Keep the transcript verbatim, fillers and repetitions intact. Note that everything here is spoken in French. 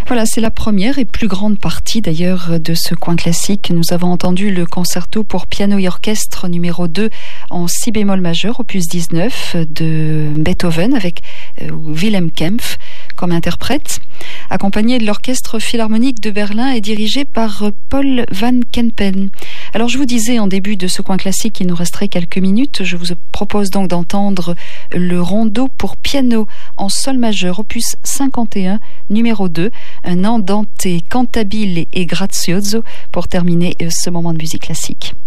Voilà, c'est la première et plus grande partie d'ailleurs de ce coin classique. Nous avons entendu le concerto pour piano et orchestre numéro deux en si bémol majeur, opus dix-neuf de Beethoven avec Wilhelm Kempff comme interprète, accompagné de l'Orchestre Philharmonique de Berlin et dirigé par Paul van Kempen. Alors je vous disais en début de ce coin classique qu'il nous resterait quelques minutes. Je vous propose donc d'entendre le rondo pour piano en sol majeur, opus cinquante et un, numéro deux, un andante cantabile et grazioso pour terminer ce moment de musique classique.